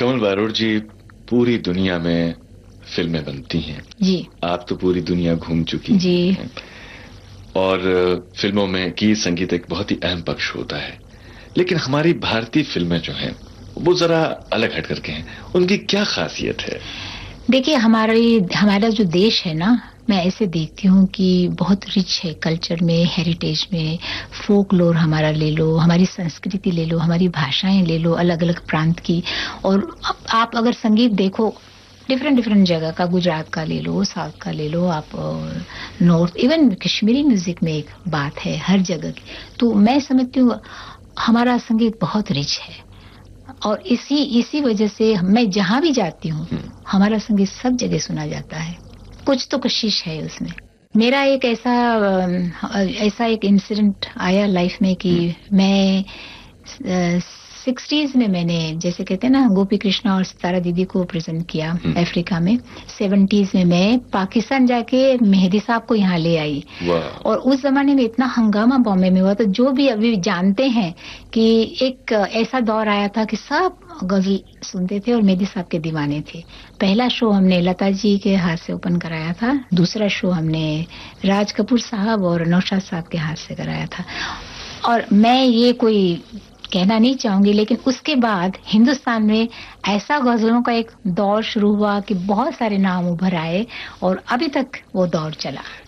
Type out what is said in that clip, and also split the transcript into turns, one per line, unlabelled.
कमल बारोड़ जी, पूरी दुनिया में फिल्में बनती हैं
जी।
आप तो पूरी दुनिया घूम चुकी
जी
हैं और फिल्मों में गीत संगीत एक बहुत ही अहम पक्ष होता है, लेकिन हमारी भारतीय फिल्में जो हैं वो जरा अलग हट करके हैं। उनकी क्या खासियत है?
देखिए, हमारा जो देश है ना, मैं ऐसे देखती हूँ कि बहुत रिच है कल्चर में, हेरिटेज में। फोक लोर हमारा ले लो, हमारी संस्कृति ले लो, हमारी भाषाएं ले लो अलग अलग प्रांत की। और आप अगर संगीत देखो डिफरेंट डिफरेंट जगह का, गुजरात का ले लो, साउथ का ले लो, आप नॉर्थ, इवन कश्मीरी म्यूजिक में एक बात है हर जगह की। तो मैं समझती हूँ हमारा संगीत बहुत रिच है और इसी वजह से मैं जहां भी जाती हूँ हमारा संगीत सब जगह सुना जाता है। कुछ तो कशिश है उसमें। मेरा एक ऐसा एक इंसिडेंट आया लाइफ में कि मैं 60s में मैंने, जैसे कहते हैं ना, गोपी कृष्णा और सितारा दीदी को प्रेजेंट किया अफ्रीका में। 70s में मैं पाकिस्तान जाके मेहदी साहब को यहाँ ले आई। और उस जमाने में इतना हंगामा बॉम्बे में हुआ था, जो भी अभी जानते हैं कि एक ऐसा दौर आया था कि सब गजल सुनते थे और मेहदी साहब के दीवाने थे। पहला शो हमने लता जी के हाथ से ओपन कराया था, दूसरा शो हमने राज कपूर साहब और नौशाद साहब के हाथ से कराया था। और मैं ये कोई कहना नहीं चाहूंगी, लेकिन उसके बाद हिंदुस्तान में ऐसा गजलों का एक दौर शुरू हुआ कि बहुत सारे नाम उभर आए और अभी तक वो दौर चला।